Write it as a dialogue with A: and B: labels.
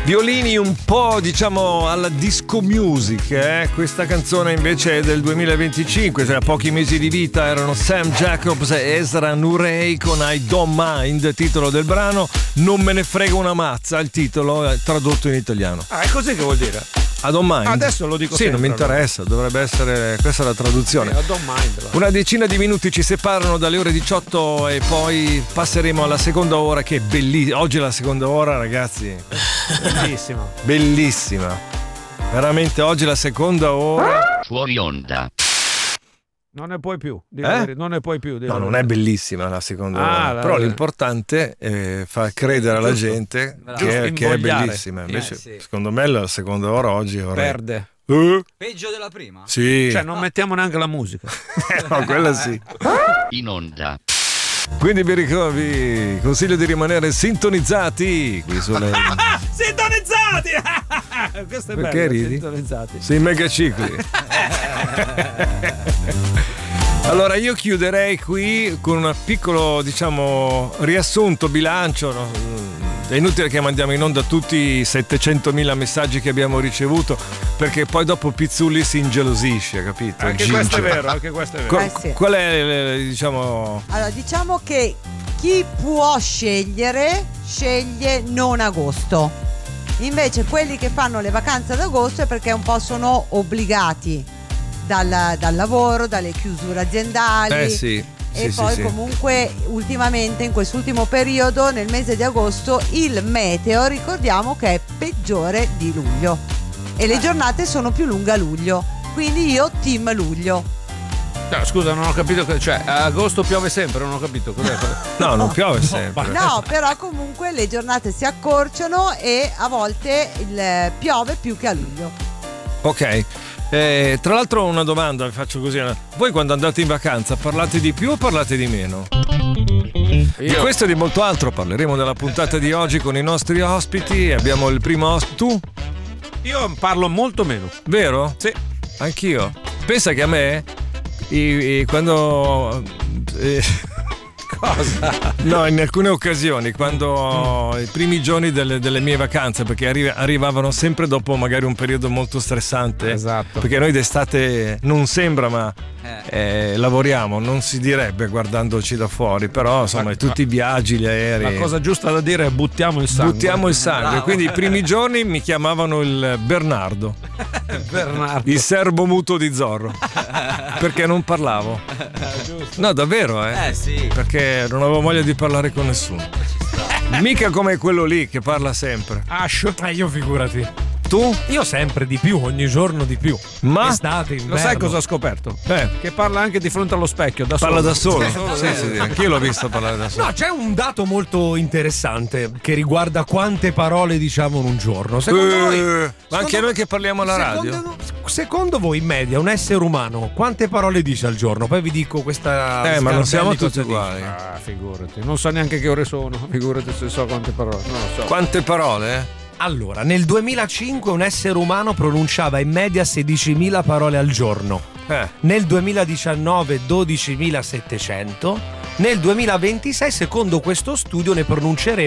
A: Violini un po', diciamo, alla disco music, Questa canzone invece è del 2025, cioè a pochi mesi di vita. Erano Sam Jacobs e Ezra Nurey con I Don't Mind, titolo del brano. Non me ne frega una mazza, il titolo è tradotto in italiano.
B: Ah, è così che vuol dire?
A: I don't mind.
B: Adesso lo dico
A: sì,
B: sempre.
A: Non mi interessa, dovrebbe essere questa la traduzione.
B: I don't mind.
A: Una decina di minuti ci separano dalle ore 18 e poi passeremo alla seconda ora, che è bellissima. Oggi è la seconda ora, ragazzi.
B: Bellissima.
A: Bellissima. Veramente oggi è la seconda ora.
C: Fuori onda.
B: Non ne puoi più. Non ne puoi più.
A: No, non è bellissima la seconda ora. Però l'importante è far credere alla gente che è bellissima. Invece, secondo me, la seconda ora oggi
B: perde.
D: Peggio della prima?
A: Sì.
B: Cioè, non mettiamo neanche la musica.
A: No, quella sì.
C: In onda.
A: Quindi vi consiglio di rimanere sintonizzati qui sulle...
B: Sintonizzati! Questo è
A: perché
B: bello,
A: ridi?
B: Sintonizzati.
A: Sei mega cicli. Allora io chiuderei qui con un piccolo, diciamo, riassunto, bilancio, no? È inutile che mandiamo in onda tutti i 700.000 messaggi che abbiamo ricevuto, perché poi dopo Pizzulli si ingelosisce, capito?
B: Anche questo è vero, anche questo è vero.
E: Sì.
A: Qual è, diciamo...
E: Allora, diciamo che chi può scegliere, sceglie non agosto. Invece quelli che fanno le vacanze ad agosto è perché un po' sono obbligati dal lavoro, dalle chiusure aziendali.
A: Sì.
E: E poi comunque ultimamente in quest'ultimo periodo, nel mese di agosto, il meteo ricordiamo che è peggiore di luglio e le giornate sono più lunghe a luglio, quindi io team luglio.
B: No, scusa, non ho capito, cioè a agosto piove sempre, non ho capito cos'è.
A: No, non piove sempre.
E: No, però comunque le giornate si accorciano e a volte piove più che a luglio.
A: Ok. Tra l'altro una domanda vi faccio così: voi quando andate in vacanza parlate di più o parlate di meno? Di questo e di molto altro parleremo nella puntata di oggi con i nostri ospiti. Abbiamo il primo ospite. Tu?
B: Io parlo molto meno.
A: Vero?
B: Sì.
A: Anch'io. Pensa che a me quando
B: cosa?
A: No, in alcune occasioni, quando i primi giorni delle mie vacanze, perché arrivavano sempre dopo magari un periodo molto stressante.
B: Esatto.
A: Perché noi d'estate non sembra, ma lavoriamo, non si direbbe guardandoci da fuori, però insomma tutti i viaggi, gli aerei.
B: La cosa giusta da dire è buttiamo il sangue.
A: Buttiamo il sangue. Quindi i primi giorni mi chiamavano il Bernardo. Il serbo muto di Zorro. Perché non parlavo. No, davvero,
D: sì.
A: Perché non avevo voglia di parlare con nessuno. Mica come quello lì che parla sempre.
B: Ash.
F: Io figurati.
A: Tu?
F: Io sempre di più, ogni giorno di più.
A: Ma
F: estate, inverno.
B: Lo sai cosa ho scoperto?
A: Che
B: parla anche di fronte allo specchio, da
A: parla
B: solo.
A: da solo. Sì. Anch'io l'ho visto parlare da solo.
F: No, c'è un dato molto interessante che riguarda quante parole diciamo in un giorno. Secondo voi,
A: ma anche noi che parliamo alla radio.
F: Secondo voi, in media, un essere umano quante parole dice al giorno? Poi vi dico questa.
A: Ma non siamo
F: Scarpelli
A: tutti
F: cosa
A: uguali.
B: Ah, figurati. Non so neanche che ore sono. Figurati se so quante parole. Non lo so.
A: Quante parole?
F: Allora, nel 2005 un essere umano pronunciava in media 16.000 parole al giorno. Nel 2019 12.700. Nel 2026, secondo questo studio, ne pronunceremo